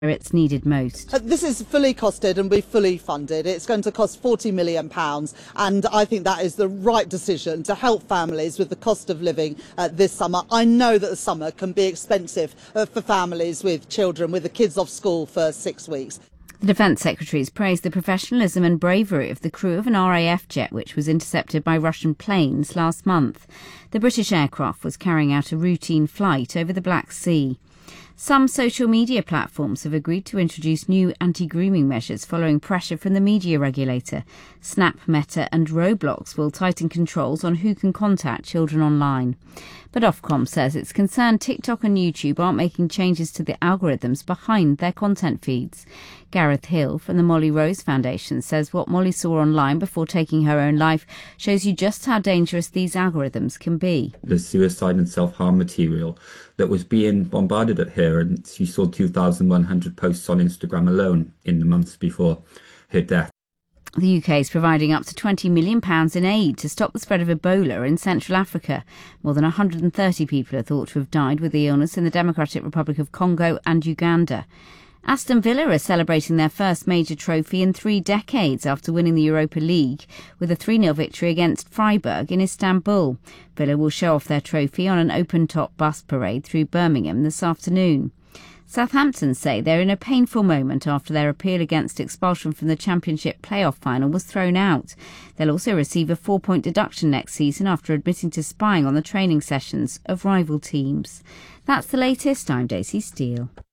it's needed most. This is fully costed and we fully funded. It's going to cost £40 million, and I think that is the right decision to help families with the cost of living this summer. I know that the summer can be expensive for families with children, with the kids off school for 6 weeks. The Defence Secretary's praised the professionalism and bravery of the crew of an RAF jet which was intercepted by Russian planes last month. The British aircraft was carrying out a routine flight over the Black Sea. Some social media platforms have agreed to introduce new anti-grooming measures following pressure from the media regulator. Snap, Meta and Roblox will tighten controls on who can contact children online. But Ofcom says it's concerned TikTok and YouTube aren't making changes to the algorithms behind their content feeds. Gareth Hill from the Molly Rose Foundation says what Molly saw online before taking her own life shows you just how dangerous these algorithms can be. The suicide and self-harm material that was being bombarded at her, and she saw 2,100 posts on Instagram alone in the months before her death. The UK is providing up to £20 million in aid to stop the spread of Ebola in Central Africa. More than 130 people are thought to have died with the illness in the Democratic Republic of Congo and Uganda. Aston Villa are celebrating their first major trophy in 3 decades after winning the Europa League with a 3-0 victory against Freiburg in Istanbul. Villa will show off their trophy on an open-top bus parade through Birmingham this afternoon. Southampton say they're in a painful moment after their appeal against expulsion from the Championship playoff final was thrown out. They'll also receive a 4-point deduction next season after admitting to spying on the training sessions of rival teams. That's the latest. I'm Daisy Steele.